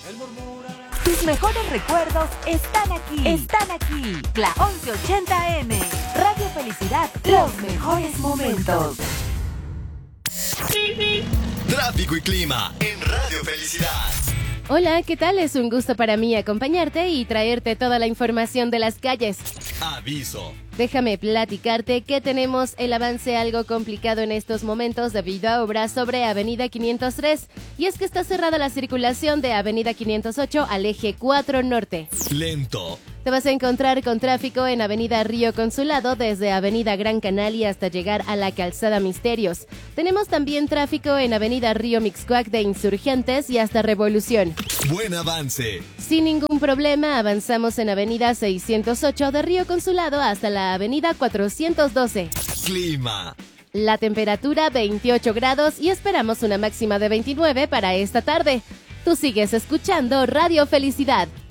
Tus mejores recuerdos están aquí. Están aquí. La 1180M. Radio Felicidad. Los mejores momentos. Tráfico y clima en Radio Felicidad. Hola, ¿qué tal? Es un gusto para mí acompañarte y traerte toda la información de las calles. Aviso. Déjame platicarte que tenemos el avance algo complicado en estos momentos debido a obras sobre Avenida 503, y es que está cerrada la circulación de Avenida 508 al eje 4 Norte. Lento. Te vas a encontrar con tráfico en Avenida Río Consulado desde Avenida Gran Canalia hasta llegar a la Calzada Misterios. Tenemos también tráfico en Avenida Río Mixcoac de Insurgentes y hasta Revolución. Buen avance. Sin ningún problema avanzamos en Avenida 608 de Río Consulado hasta la Avenida 412. Clima. La temperatura 28 grados y esperamos una máxima de 29 para esta tarde. Tú sigues escuchando Radio Felicidad.